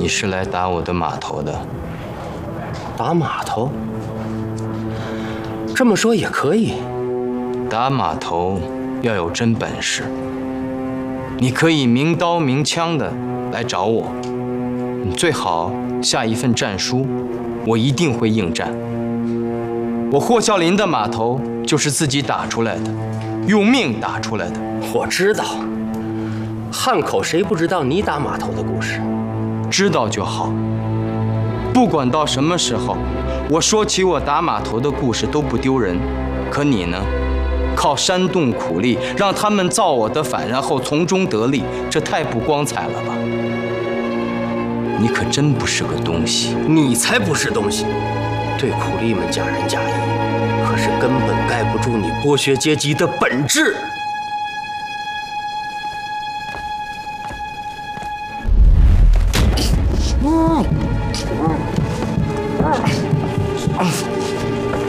你是来打我的码头的。 打码头？这么说也可以。 打码头要有真本事。你可以明刀明枪的来找我，你最好下一份战书，我一定会应战。我霍啸林的码头就是自己打出来的，用命打出来的。 我知道，汉口谁不知道你打码头的故事？ 知道就好。不管到什么时候，我说起我打码头的故事都不丢人。可你呢？靠煽动苦力，让他们造我的反，然后从中得利，这太不光彩了吧？你可真不是个东西。 你才不是东西！对苦力们假仁假义，可是根本盖不住你剥削阶级的本质。